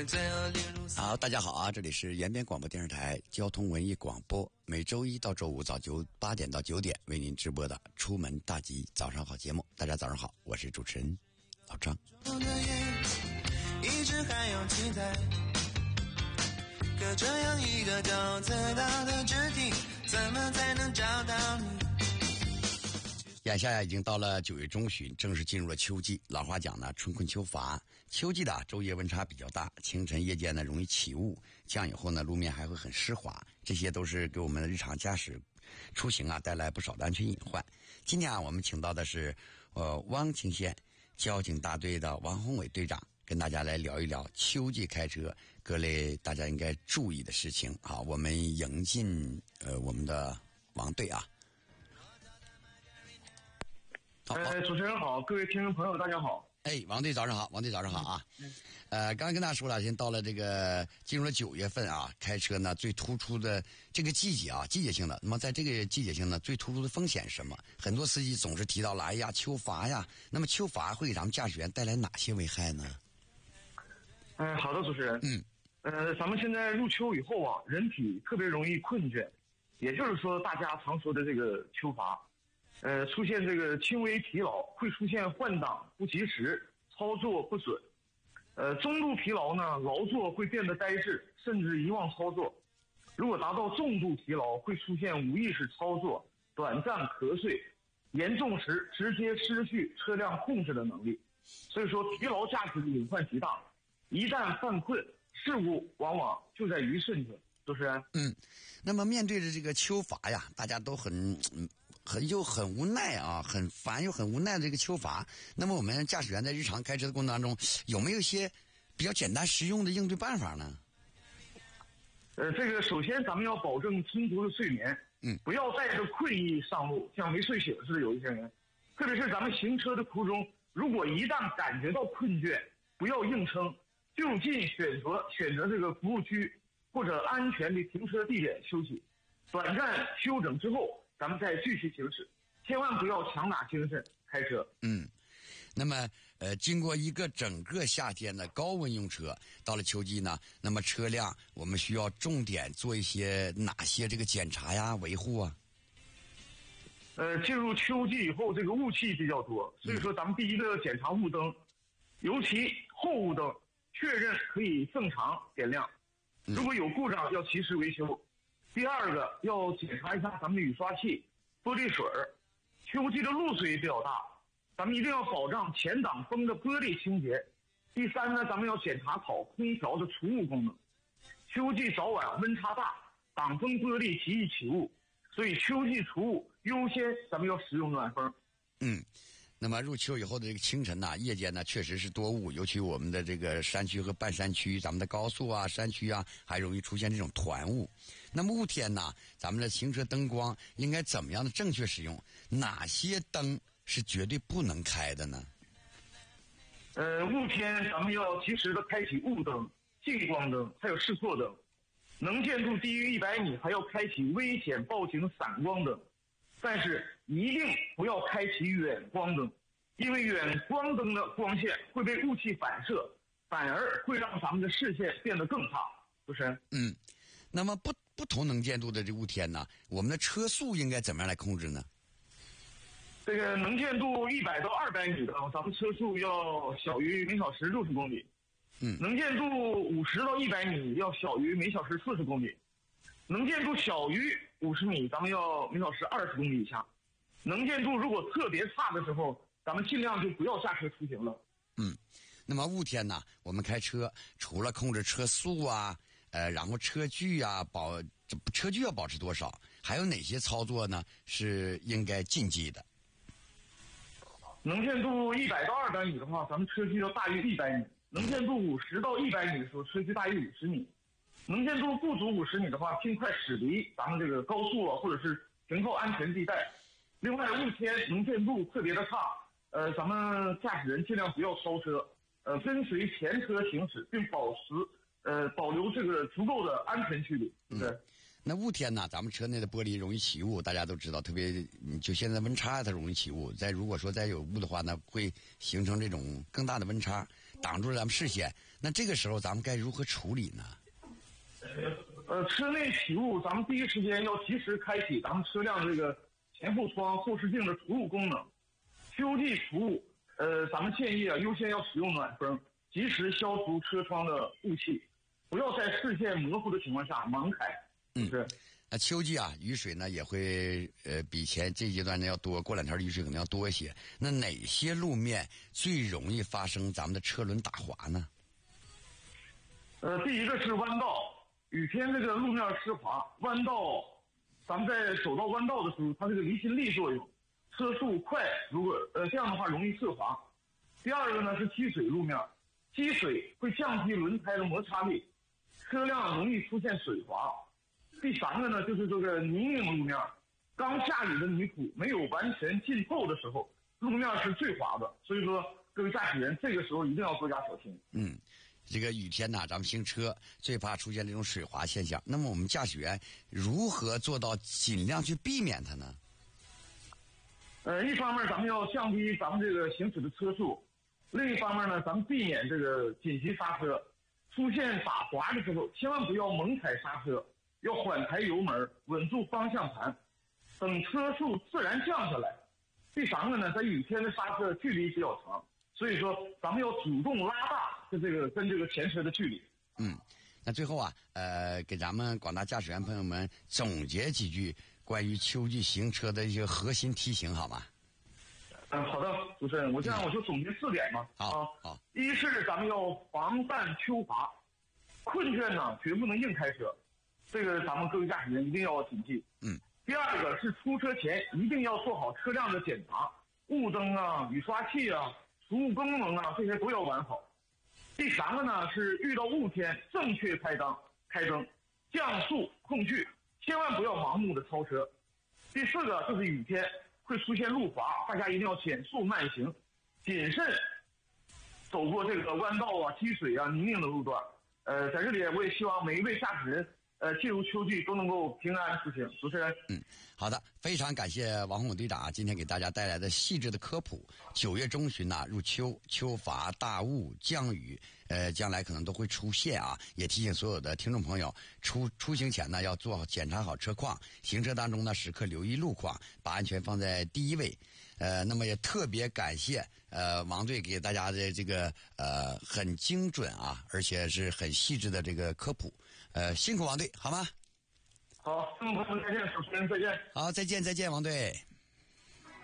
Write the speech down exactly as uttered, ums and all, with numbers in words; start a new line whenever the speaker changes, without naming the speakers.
好，大家好啊，这里是延边广播电视台交通文艺广播，每周一到周五早九八点到九点为您直播的出门大吉早上好节目。大家早上好，我是主持人老张。一直还有期待，可这样一个角色大的肢体，怎么才能找到你？眼下呀，已经到了九月中旬，正式进入了秋季。老话讲呢，春困秋乏。秋季的昼夜温差比较大，清晨夜间呢容易起雾，降雨后呢路面还会很湿滑，这些都是给我们的日常驾驶出行啊带来不少的安全隐患。今天啊，我们请到的是呃汪清县交警大队的王宏伟队长，跟大家来聊一聊秋季开车各类大家应该注意的事情。好，我们迎进呃我们的王队啊。
呃，主持人好，各位听众朋友大家好。
哎，王队早上好，王队早上好啊。嗯、呃，刚刚跟大家说了，现在到了这个进入了九月份啊，开车呢最突出的这个季节啊，季节性的。那么在这个季节性呢，最突出的风险是什么？很多司机总是提到了，哎呀，秋罚呀。那么秋罚会给咱们驾驶员带来哪些危害呢？
嗯、呃，好的，主持人。嗯。呃，咱们现在入秋以后啊，人体特别容易困倦，也就是说大家常说的这个秋乏。呃，出现这个轻微疲劳，会出现换挡不及时、操作不准。呃，中度疲劳呢，劳作会变得呆滞，甚至遗忘操作。如果达到重度疲劳，会出现无意识操作、短暂瞌睡，严重时直接失去车辆控制的能力。所以说，疲劳驾驶的隐患极大，一旦犯困，事故往往就在一瞬间。主持人，
嗯，那么面对着这个秋罚呀，大家都很嗯。很又很无奈啊，很烦又很无奈的这个秋罚。那么我们驾驶员在日常开车的过程当中，有没有一些比较简单实用的应对办法呢？
呃，这个首先咱们要保证充足的睡眠，嗯，不要带着困意上路，像没睡醒似的有一些人。特别是咱们行车的途中，如果一旦感觉到困倦，不要硬撑，就近选择选择这个服务区或者安全的停车地点休息，短暂休整之后，咱们再继续行驶，千万不要强打精神开车。
嗯，那么呃，经过一个整个夏天的高温用车，到了秋季呢，那么车辆我们需要重点做一些哪些这个检查呀、维护啊？
呃，进入秋季以后，这个雾气比较多，所以说咱们第一个检查雾灯，嗯、尤其后雾灯，确认可以正常点亮，如果有故障要及时维修。第二个要检查一下咱们的雨刷器、玻璃水儿，秋季的露水也比较大，咱们一定要保障前挡风的玻璃清洁。第三呢，咱们要检查好空调的除雾功能。秋季早晚温差大，挡风玻璃极易起雾，所以秋季除雾优先咱们要使用暖风。
嗯。那么入秋以后的这个清晨呢，夜间呢确实是多雾，尤其我们的这个山区和半山区，咱们的高速啊、山区啊，还容易出现这种团雾。那么雾天呢，咱们的行车灯光应该怎么样的正确使用？哪些灯是绝对不能开的呢？
呃，雾天咱们要及时的开启雾灯、近光灯，还有视错灯。能见度低于一百米，还要开启危险报警闪光灯。但是一定不要开启远光灯，因为远光灯的光线会被雾气反射，反而会让咱们的视线变得更差。主持人，
嗯，那么不不同能见度的这雾天呢，我们的车速应该怎么样来控制呢？
这个能见度一百到二百米的，咱们车速要小于每小时六十公里。嗯，能见度五十到一百米要小于每小时四十公里。能见度小于五十米，咱们要每小时二十公里以下。能见度如果特别差的时候，咱们尽量就不要驾车出行了。
嗯，那么雾天呢，我们开车除了控制车速啊，呃，然后车距啊，保车距要保持多少？还有哪些操作呢是应该禁忌的？
能见度一百到二百米的话，咱们车距要大于一百米；能见度五十到一百米的时候，车距大于五十米。能见度不足五十米的话，尽快驶离咱们这个高速啊，或者是停靠安全地带。另外，雾天能见度特别的差，呃，咱们驾驶人尽量不要超车，呃，跟随前车行驶，并保持呃保留这个足够的安全距离。对。嗯，
那雾天呢，咱们车内的玻璃容易起雾，大家都知道，特别就现在温差它容易起雾。再如果说再有雾的话呢，会形成这种更大的温差。 挡住了咱们视线。那这个时候咱们该如何处理呢？
呃，车内起雾，咱们第一时间要及时开启咱们车辆这个前后窗、后视镜的除雾功能。秋季除雾，呃，咱们建议啊，优先要使用暖风，及时消除车窗的雾气，不要在视线模糊的情况下盲开。
嗯，是。那秋季啊，雨水呢也会呃比前这阶段呢要多，过两天的雨水可能要多一些。那哪些路面最容易发生咱们的车轮打滑呢？
呃，第一个是弯道，雨天这个路面湿滑，弯道，咱们在走到弯道的时候，它这个离心力作用，车速快，如果呃这样的话容易侧滑。第二个呢是积水路面，积水会降低轮胎的摩擦力，车辆容易出现水滑。第三个呢就是这个泥泞路面，刚下雨的泥土没有完全浸透的时候，路面是最滑的，所以说各位驾驶员这个时候一定要多加小心。
嗯。这个雨天呐，咱们行车最怕出现这种水滑现象。那么我们驾驶员如何做到尽量去避免它呢？
呃，一方面咱们要降低咱们这个行驶的车速，另一方面呢，咱们避免这个紧急刹车。出现打滑的时候，千万不要猛踩刹车，要缓抬油门，稳住方向盘，等车速自然降下来。第三个呢，在雨天的刹车距离比较长，所以说咱们要主动拉大这个跟这个前车的距离。
嗯，那最后啊，呃，给咱们广大驾驶员朋友们总结几句关于秋季行车的一些核心提醒，好吗？
嗯，好的，主持人，我这样我就总结四点嘛。
好，
啊，
好。
一是咱们要防范秋滑，困倦呢绝不能硬开车，这个咱们各位驾驶员一定要谨记。
嗯。
第二个是出车前一定要做好车辆的检查，雾灯啊、雨刷器啊、除雾功能啊，这些都要完好。第三个呢是遇到雾天正确开灯，开灯，降速控距，千万不要盲目的超车。第四个就是雨天会出现路滑，大家一定要减速慢行，谨慎走过这个弯道啊、积水啊、泥泞的路段。呃，在这里我也希望每一位驾驶人呃，进入秋季都能够平安出行。主持人，
嗯，好的，非常感谢王宏队长啊，今天给大家带来的细致的科普。九月中旬呐、啊，入秋，秋乏、大雾、降雨，呃，将来可能都会出现啊。也提醒所有的听众朋友，出出行前呢，要做好检查好车况，行车当中呢，时刻留意路况，把安全放在第一位。呃，那么也特别感谢呃王队给大家的这个呃很精准啊，而且是很细致的这个科普。呃，辛苦王队，好吗？
好，听众朋友们再见，主持人再见。
好，再见再见，王队。